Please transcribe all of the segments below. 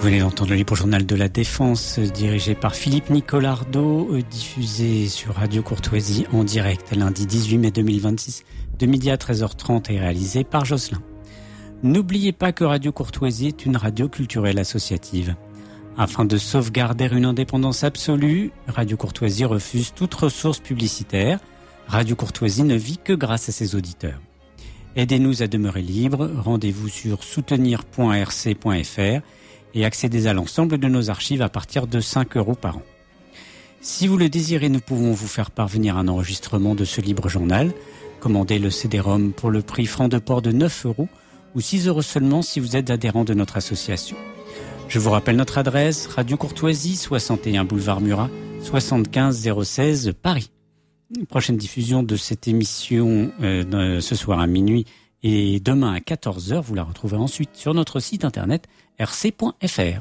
venez d'entendre le libre journal de la Défense, dirigé par Philippe Nicolardo, diffusé sur Radio Courtoisie en direct lundi 18 mai 2026, de midi à 13h30 et réalisé par Jocelyn. N'oubliez pas que Radio Courtoisie est une radio culturelle associative. Afin de sauvegarder une indépendance absolue, Radio Courtoisie refuse toute ressource publicitaire. Radio Courtoisie ne vit que grâce à ses auditeurs. Aidez-nous à demeurer libres, rendez-vous sur soutenir.rc.fr et accédez à l'ensemble de nos archives à partir de 5 € par an. Si vous le désirez, nous pouvons vous faire parvenir un enregistrement de ce libre journal. Commandez le CD-ROM pour le prix franc de port de 9 € ou 6 € seulement si vous êtes adhérent de notre association. Je vous rappelle notre adresse, Radio Courtoisie, 61 boulevard Murat, 75 016 Paris. Prochaine diffusion de cette émission ce soir à minuit et demain à 14h. Vous la retrouverez ensuite sur notre site internet rc.fr.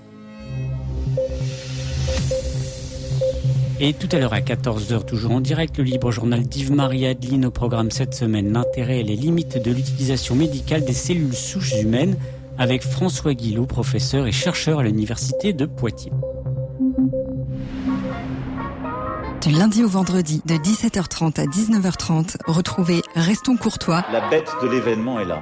Et tout à l'heure à 14h, toujours en direct, le libre journal d'Yves-Marie Adeline. Au programme cette semaine, l'intérêt et les limites de l'utilisation médicale des cellules souches humaines avec François Guillot, professeur et chercheur à l'université de Poitiers. Du lundi au vendredi, de 17h30 à 19h30, retrouvez Restons Courtois. La bête de l'événement est là.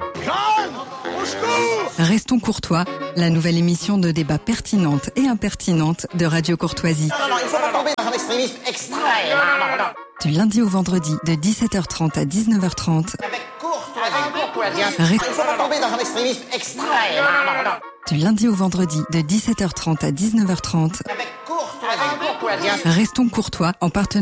Restons Courtois, la nouvelle émission de débat pertinente et impertinente de Radio Courtoisie. Non, il faut pas tomber dans un extrémisme extrême. Non. Du lundi au vendredi, de 17h30 à 19h30. Avec courtoisie. Rest- Il faut pas tomber dans un extrémisme extrême. Non. Du lundi au vendredi, de 17h30 à 19h30. Avec courtoisie. Restons Courtois, en partenariat